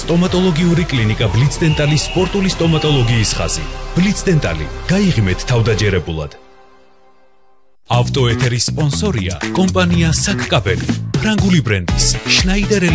სტომატოლოგიური კლინიკა ბლიც დენტალის სპორტული სტომატოლოგიის ხაზი. ბლიც დენტალი, გაიღიმეთ თავდაჯერებულად. ავტოეთერის სპონსორია კომპანია საკკაბელი, ფრანგული ბრენდის შნაიდერ